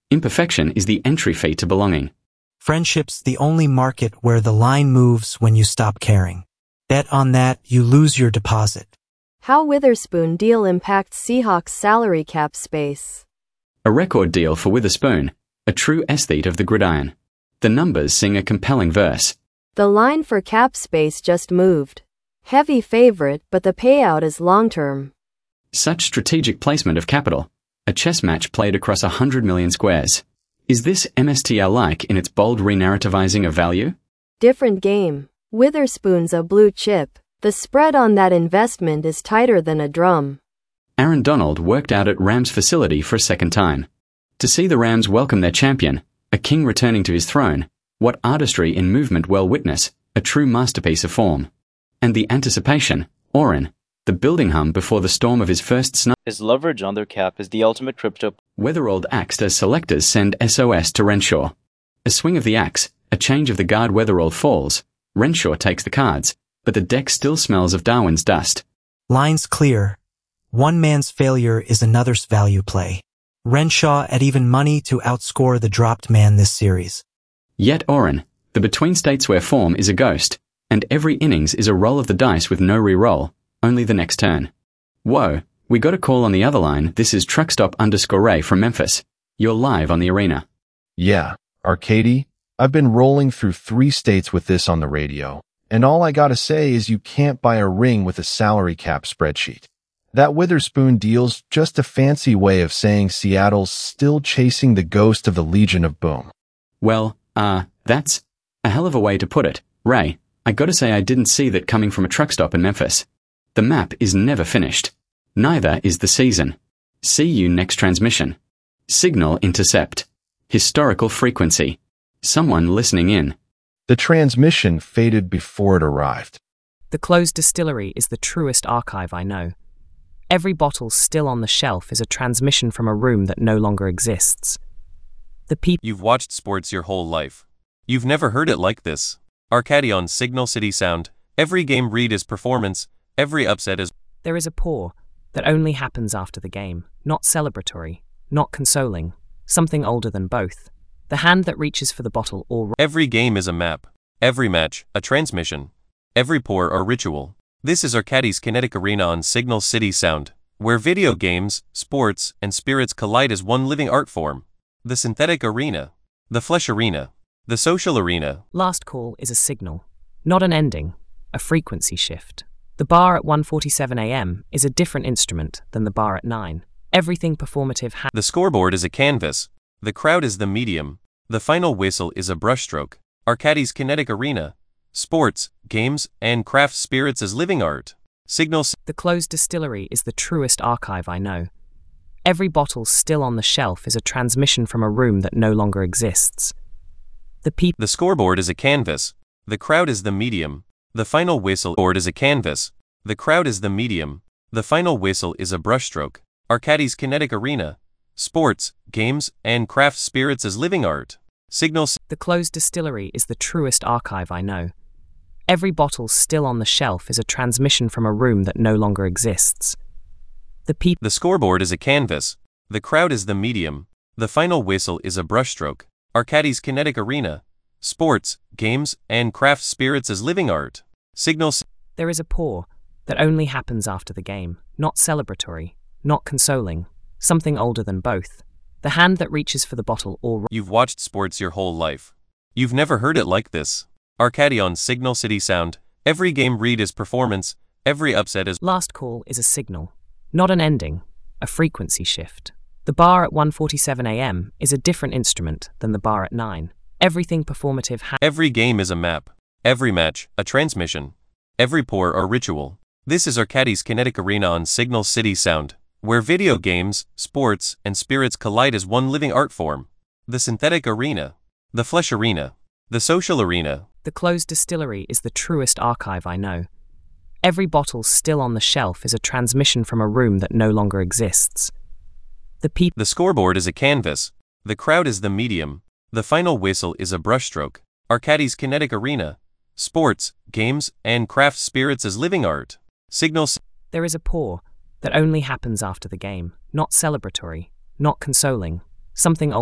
Imperfection is the entry fee to belonging. Friendship's the only market where the line moves when you stop caring. Bet on that, you lose your deposit. How Witherspoon deal impacts Seahawks salary cap space. A record deal for Witherspoon, a true aesthete of the gridiron. The numbers sing a compelling verse. The line for cap space just moved. Heavy favorite, but the payout is long-term. Such strategic placement of capital. A chess match played across 100 million squares. Is this MSTR-like in its bold re-narrativizing of value? Different game. Witherspoon's a blue chip. The spread on that investment is tighter than a drum. Aaron Donald worked out at Rams facility for a second time. To see the Rams welcome their champion, a king returning to his throne, what artistry in movement well witness, a true masterpiece of form. And the anticipation, Oren, the building hum before the storm of his first snipe. His leverage on their cap is the ultimate crypto. Weatherald axed as selectors send SOS to Renshaw. A swing of the axe, a change of the guard. Weatherald falls. Renshaw takes the cards, but the deck still smells of Darwin's dust. Lines clear. One man's failure is another's value play. Renshaw at even money to outscore the dropped man this series. Yet Oren, the between states where form is a ghost, and every innings is a roll of the dice with no re-roll, only the next turn. Whoa, we got a call on the other line. This is Truckstop_Ray from Memphis. You're live on the arena. Yeah, Arcady, I've been rolling through 3 states with this on the radio, and all I gotta say is you can't buy a ring with a salary cap spreadsheet. That Witherspoon deal's just a fancy way of saying Seattle's still chasing the ghost of the Legion of Boom. Well, that's a hell of a way to put it, Ray. I gotta say I didn't see that coming from a truck stop in Memphis. The map is never finished. Neither is the season. See you next transmission. Signal intercept. Historical frequency. Someone listening in. The transmission faded before it arrived. The closed distillery is the truest archive I know. Every bottle still on the shelf is a transmission from a room that no longer exists. The people. You've watched sports your whole life. You've never heard it like this. Arcady on Signal City Sound. Every game read is performance. Every upset is. There is a pour that only happens after the game, not celebratory, not consoling, something older than both. The hand that reaches for the bottle or. Every game is a map. Every match, a transmission. Every pour, a ritual. This is Arcady's Kinetic Arena on Signal City Sound, where video games, sports, and spirits collide as one living art form. The synthetic arena. The flesh arena. The social arena. Last call is a signal, not an ending, a frequency shift. The bar at 1:47 a.m. is a different instrument than the bar at 9. Everything performative. The scoreboard is a canvas. The crowd is the medium. The final whistle is a brushstroke. Arcady's Kinetic Arena. Sports, games, and craft spirits as living art. Signal. The closed distillery is the truest archive I know. Every bottle still on the shelf is a transmission from a room that no longer exists. The scoreboard is a canvas. The crowd is the medium. The final whistle board is a canvas. The crowd is the medium. The final whistle is a brushstroke. Arcady's Kinetic Arena. Sports, games, and craft spirits as living art. Signal. The closed distillery is the truest archive I know. Every bottle still on the shelf is a transmission from a room that no longer exists. The scoreboard is a canvas. The crowd is the medium. The final whistle is a brushstroke. Arcady's Kinetic Arena. Sports, games, and craft spirits as living art. Signal. There is a pour that only happens after the game, not celebratory, not consoling, something older than both. The hand that reaches for the bottle or. You've watched sports your whole life. You've never heard it like this. Arcady on Signal City Sound. Every game read is performance. Every upset is. Last call is a signal, not an ending, a frequency shift. The bar at 1:47 a.m. is a different instrument than the bar at 9. Everything performative. Every game is a map. Every match, a transmission. Every pour, a ritual. This is Arcady's Kinetic Arena on Signal City Sound, where video games, sports, and spirits collide as one living art form. The synthetic arena. The flesh arena. The social arena. The closed distillery is the truest archive I know. Every bottle still on the shelf is a transmission from a room that no longer exists. The scoreboard is a canvas. The crowd is the medium. The final whistle is a brushstroke. Arcady's Kinetic Arena. Sports, games, and craft spirits as living art. Signal. There is a pour that only happens after the game, not celebratory, not consoling, something older.